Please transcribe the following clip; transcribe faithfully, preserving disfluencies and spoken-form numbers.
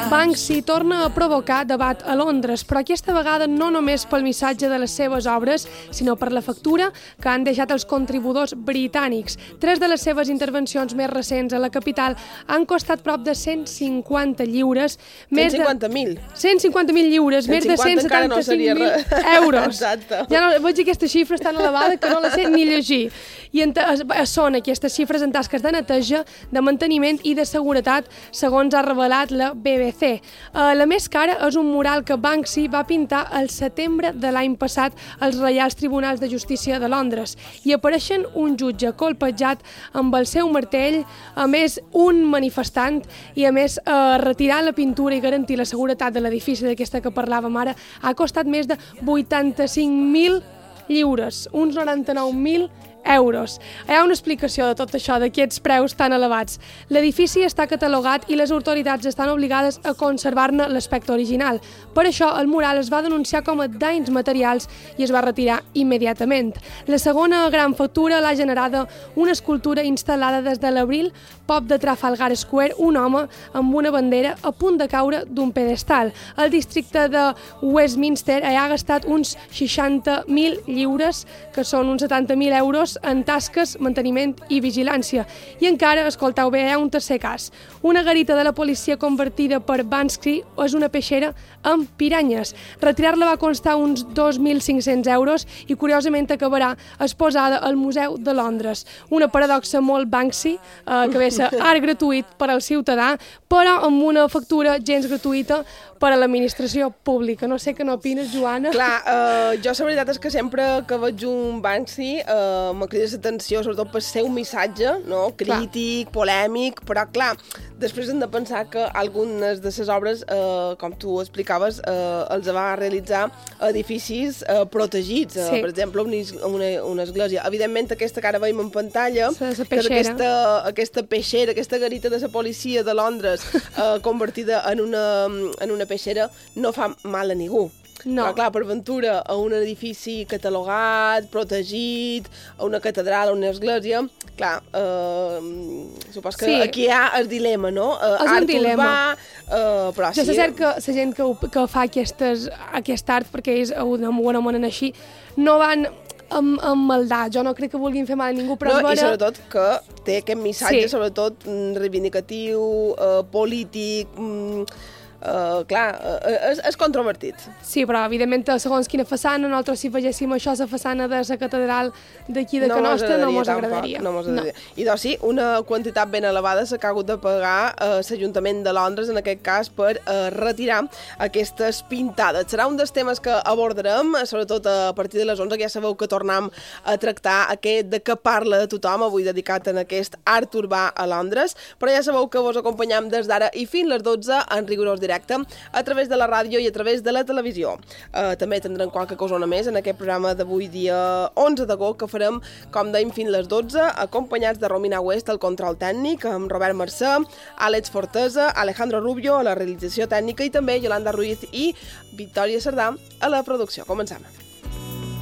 Banksy torna a provocar debat a Londres, però aquesta vegada no només pel missatge de les seves obres, sinó per la factura que han deixat els contribuïdors britànics. Tres de les seves intervencions més recents a la capital han costat prop de cent cinquanta lliures. cent cinquanta mil? cent cinquanta mil lliures, més de cent setanta-cinc mil euros. Exacte. Ja no, veig aquesta xifra tan elevada que no la sé ni llegir. I en són aquestes xifres en tasques de neteja, de manteniment i de seguretat, segons ha revelat la B B C. Uh, la més cara és un mural que Banksy va pintar el setembre de l'any passat als Reials Tribunals de Justícia de Londres. I apareixen un jutge colpejat amb el seu martell, a més un manifestant, i a més uh, retirar la pintura i garantir la seguretat de l'edifici d'aquesta que parlàvem ara ha costat més de vuitanta-cinc mil lliures, uns noranta-nou mil euros. Hi ha una explicació de tot això, d'aquests preus tan elevats. L'edifici està catalogat i les autoritats estan obligades a conservar-ne l'aspecte original. Per això, el mural es va denunciar com a danys materials i es va retirar immediatament. La segona gran factura l'ha generada una escultura instal·lada des de l'abril, pop de Trafalgar Square, un home amb una bandera a punt de caure d'un pedestal. El districte de Westminster ha gastat uns seixanta mil lliures, que són uns setanta mil euros, en tasques, manteniment i vigilància. I encara, escolteu bé, hi ha un tercer cas. Una garita de la policia convertida per Banksy és una peixera amb piranyes. Retirar-la va costar uns dos mil cinc-cents euros i, curiosament, acabarà exposada al Museu de Londres. Una paradoxa molt Banksy, eh, que ve a ser art gratuït per al ciutadà, però amb una factura gens gratuïta per a l'administració pública. No sé què n'opines, Joana. Clar, eh, jo la veritat és que sempre que veig un Banksy eh, me crida l'atenció, sobretot per ser un missatge, no? Crític, clar, polèmic, però clar, després hem de pensar que algunes de les obres, eh, com tu explicaves, eh, els va realitzar edificis eh, protegits, eh, sí. Per exemple, una, una, una església. Evidentment, aquesta que ara veiem en pantalla, la, la que és aquesta, aquesta peixera, aquesta garita de la policia de Londres eh, convertida en una, en una peixera, no fa mal a ningú. No. Però, clar, per ventura, a un edifici catalogat, protegit, a una catedral, a una església, clar, eh, supos que sí. Aquí hi ha el dilema, no? Eh, és un dilema. Urbà, eh, però jo sí. sé cert que la gent que, que fa aquestes, aquest art, perquè és una bona mona així, no van amb, amb maldar. Jo no crec que vulguin fer mal a ningú, però no, veure... I sobretot que té aquest missatge, sí. Sobretot reivindicatiu, eh, polític... Mm, Uh, clar, uh, és, és controvertit. Sí, però evidentment segons quina façana, nosaltres si vegéssim això a la façana de la catedral d'aquí de no Canostra no mos agradaria. No mos agradaria. No. I doncs sí, una quantitat ben elevada s'ha hagut de pagar uh, l'Ajuntament de Londres, en aquest cas, per uh, retirar aquestes pintades. Serà un dels temes que abordarem, sobretot a partir de les onze, que ja sabeu que tornem a tractar aquest de què parla de tothom, avui dedicat en aquest art urbà a Londres, però ja sabeu que vos acompanyam des d'ara i fins les dotze en rigorós directe a través de la ràdio i a través de la televisió. Uh, també tindrem qualque cosa més en aquest programa d'avui, dia onze d'agost, que farem, com dèiem, fins les dotze, acompanyats de Romina West al control tècnic, amb Robert Mercè, Àlex Fortesa, Alejandro Rubio a la realització tècnica i també Yolanda Ruiz i Victòria Cerdà a la producció. Comencem.